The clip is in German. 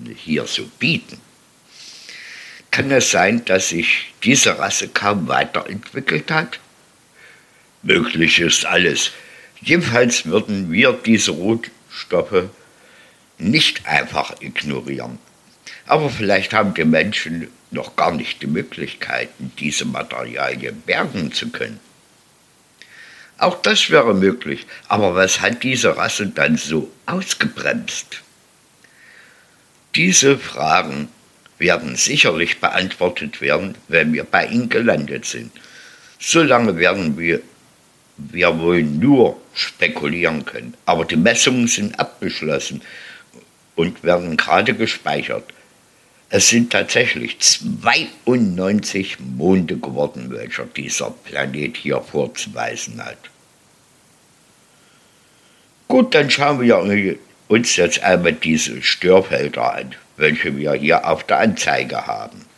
Himmel hier so bieten. Kann es sein, dass sich diese Rasse kaum weiterentwickelt hat? Möglich ist alles. Jedenfalls würden wir diese Rohstoffe nicht einfach ignorieren. Aber vielleicht haben die Menschen noch gar nicht die Möglichkeiten, diese Materialien bergen zu können. Auch das wäre möglich, aber was hat diese Rasse dann so ausgebremst? Diese Fragen werden sicherlich beantwortet werden, wenn wir bei ihnen gelandet sind. Solange werden wir wohl nur spekulieren können. Aber die Messungen sind abgeschlossen und werden gerade gespeichert. Es sind tatsächlich 92 Monde geworden, welcher dieser Planet hier vorzuweisen hat. Gut, dann schauen wir uns jetzt einmal diese Störfelder an, welche wir hier auf der Anzeige haben.